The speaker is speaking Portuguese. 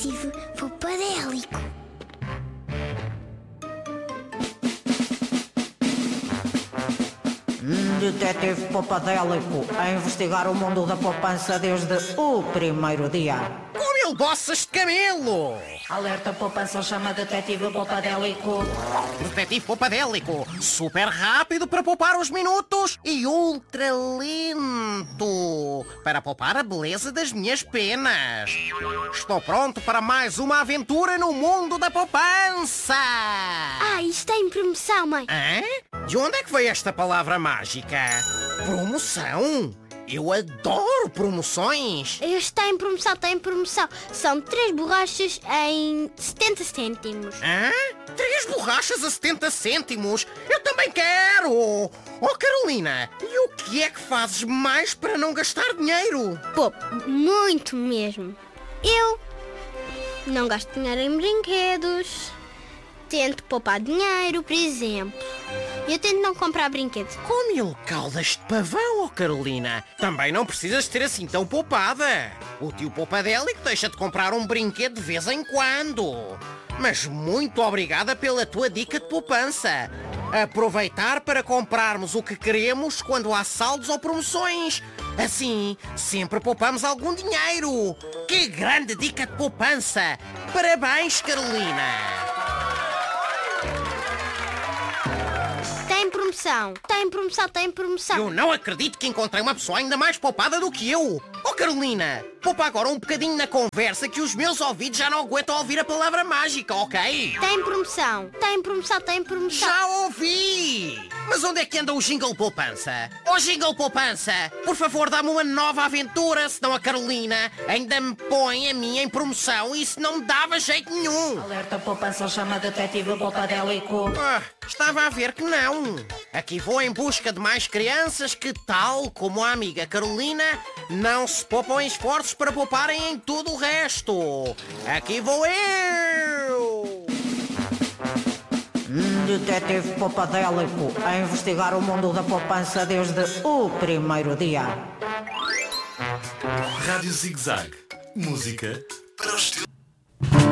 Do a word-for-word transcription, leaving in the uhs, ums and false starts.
Detetive Popadélico. Detetive Popadélico a investigar o mundo da poupança desde o primeiro dia. Com mil bossas de camelo! Alerta poupança, chama Detetive Popadélico. Detetive Popadélico, super rápido para poupar os minutos e ultra lento para poupar a beleza das minhas penas. Estou pronto para mais uma aventura no mundo da poupança! Ah, isto está em promoção, mãe. Hã? De onde é que veio esta palavra mágica? Promoção? Eu adoro promoções! Este está em promoção, está em promoção. São três borrachas em setenta cêntimos. Hã? Três borrachas a setenta cêntimos? Eu também quero! Oh, Carolina, e o que é que fazes mais para não gastar dinheiro? Pô, muito mesmo. Eu não gasto dinheiro em brinquedos. Tento poupar dinheiro, por exemplo. Eu tento não comprar brinquedos. Com mil caudas de pavão, oh Carolina, também não precisas ter assim tão poupada. O tio Popadélico deixa de comprar um brinquedo de vez em quando. Mas muito obrigada pela tua dica de poupança. Aproveitar para comprarmos o que queremos quando há saldos ou promoções. Assim, sempre poupamos algum dinheiro. Que grande dica de poupança! Parabéns, Carolina! Está em promoção, está em promoção, está em promoção. Eu não acredito que encontrei uma pessoa ainda mais poupada do que eu. Oh, Carolina, poupa agora um bocadinho na conversa que os meus ouvidos já não aguentam ouvir a palavra mágica, ok? Está em promoção, está em promoção, está em promoção. Já ouvi! Mas onde é que anda o Jingle Poupança? Oh, Jingle Poupança, por favor, dá-me uma nova aventura, senão a Carolina ainda me põe a minha em promoção e isso não me dava jeito nenhum. Alerta poupança, chama Detetive Popadélico. Ah, estava a ver que não. Aqui vou em busca de mais crianças que, tal como a amiga Carolina, não se poupam em esforços para pouparem em tudo o resto. Aqui vou eu! Detetive Popadélico a investigar o mundo da poupança desde o primeiro dia. Rádio Zig Zag. Música para os teus...